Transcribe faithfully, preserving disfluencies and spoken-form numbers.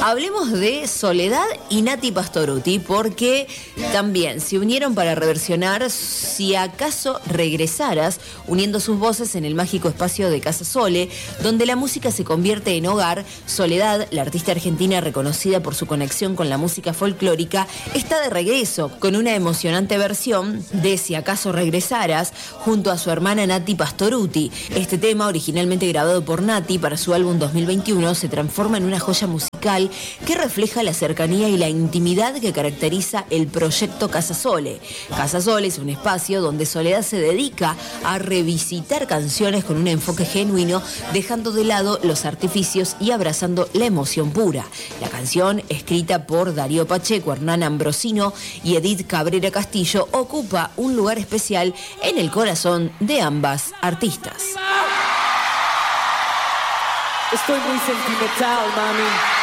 Hablemos de Soledad y Nati Pastorutti, porque también se unieron para reversionar Si acaso regresaras, uniendo sus voces en el mágico espacio de Casa Sole, donde la música se convierte en hogar. Soledad, la artista argentina reconocida por su conexión con la música folclórica, está de regreso con una emocionante versión de Si acaso regresaras, junto a su hermana Nati Pastorutti. Este tema, originalmente grabado por Nati para su álbum dos mil veintiuno, se transforma en una joya musical que refleja la cercanía y la intimidad que caracteriza el proyecto Casa Sole. Casa Sole es un espacio donde Soledad se dedica a revisitar canciones con un enfoque genuino, dejando de lado los artificios y abrazando la emoción pura. La canción, escrita por Darío Pacheco, Hernán Ambrosino y Edith Cabrera Castillo, ocupa un lugar especial en el corazón de ambas artistas. Estoy muy sentimental, mami.